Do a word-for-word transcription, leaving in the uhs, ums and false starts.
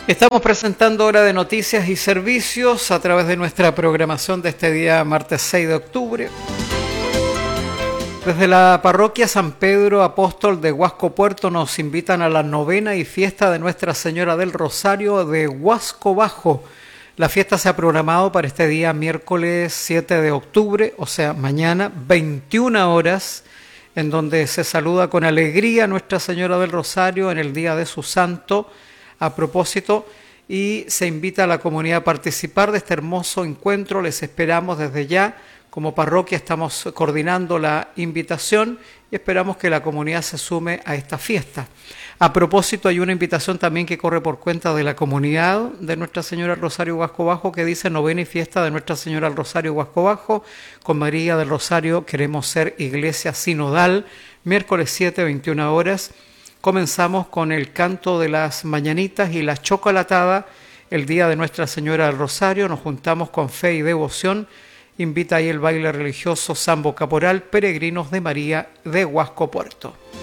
Estamos presentando Hora de Noticias y Servicios a través de nuestra programación de este día martes seis de octubre. Desde la parroquia San Pedro Apóstol de Huasco Puerto nos invitan a la novena y fiesta de Nuestra Señora del Rosario de Huasco Bajo. La fiesta se ha programado para este día miércoles siete de octubre, o sea mañana, veintiuna horas, en donde se saluda con alegría a Nuestra Señora del Rosario en el día de su santo. A propósito, y se invita a la comunidad a participar de este hermoso encuentro. Les esperamos desde ya. Como parroquia estamos coordinando la invitación y esperamos que la comunidad se sume a esta fiesta. A propósito, hay una invitación también que corre por cuenta de la comunidad de Nuestra Señora del Rosario Huasco Bajo, que dice: novena y fiesta de Nuestra Señora del Rosario Huasco Bajo. Con María del Rosario queremos ser iglesia sinodal. Miércoles siete, veintiuna horas. Comenzamos con el canto de las mañanitas y la chocolatada. El día de Nuestra Señora del Rosario nos juntamos con fe y devoción. Invita ahí el baile religioso Sambo Caporal, Peregrinos de María de Huasco Puerto.